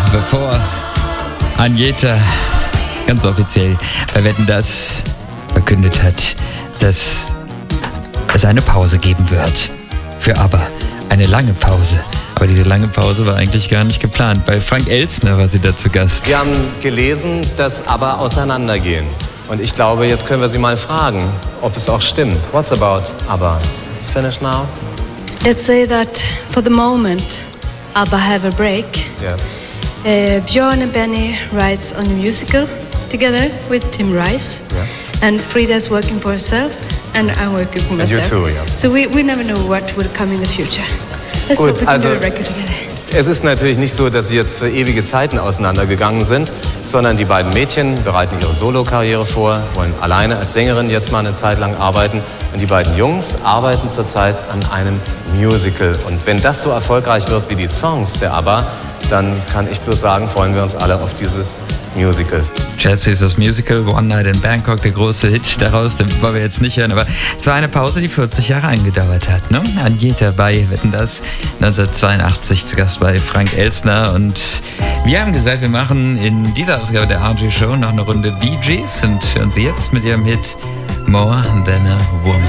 bevor Agneta ganz offiziell bei Wetten, dass verkündet hat, dass es eine Pause geben wird. Für ABBA. Eine lange Pause. Aber diese lange Pause war eigentlich gar nicht geplant. Bei Frank Elstner war sie da zu Gast. Wir haben gelesen, dass ABBA auseinandergehen. Und ich glaube, jetzt können wir sie mal fragen, ob es auch stimmt. What's about ABBA? It's finished now? Let's say that for the moment, ABBA have a break. Yes. Björn and Benny writes on a musical together with Tim Rice. Yes. And Frida's working for herself, and I'm working for myself. And you too, yes. So we never know what will come in the future. Let's Gut, hope we can do a record together. Es ist natürlich nicht so, dass sie jetzt für ewige Zeiten auseinandergegangen sind, sondern die beiden Mädchen bereiten ihre Solokarriere vor, wollen alleine als Sängerin jetzt mal eine Zeit lang arbeiten. Und die beiden Jungs arbeiten zurzeit an einem Musical. Und wenn das so erfolgreich wird wie die Songs der ABBA, dann kann ich bloß sagen, freuen wir uns alle auf dieses Musical. Jazz ist das Musical One Night in Bangkok, der große Hit daraus, den wollen wir jetzt nicht hören, aber es war eine Pause, die 40 Jahre angedauert hat. Ne? Agneta bei Wetten, dass 1982 zu Gast bei Frank Elstner, und wir haben gesagt, wir machen in dieser Ausgabe der RJ Show noch eine Runde Bee Gees und hören Sie jetzt mit ihrem Hit More Than a Woman.